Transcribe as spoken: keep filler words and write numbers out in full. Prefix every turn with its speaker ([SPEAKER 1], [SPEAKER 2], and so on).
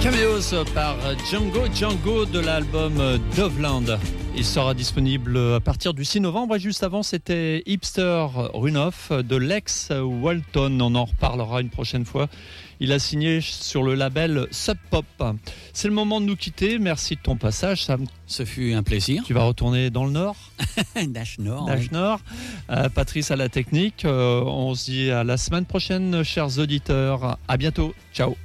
[SPEAKER 1] Cameos par Django Django de l'album Doveland. Il sera disponible à partir du six novembre et juste avant c'était Hipster Runoff de Lex Walton. On en reparlera une prochaine fois. Il a signé sur le label Sub Pop. C'est le moment de nous quitter. Merci de ton passage, Sam.
[SPEAKER 2] Ce fut un plaisir.
[SPEAKER 1] Tu vas retourner dans le Nord.
[SPEAKER 2] Dash Nord.
[SPEAKER 1] Dash
[SPEAKER 2] oui.
[SPEAKER 1] Nord. Euh, Patrice à la technique. Euh, on se dit à la semaine prochaine, chers auditeurs. À bientôt. Ciao.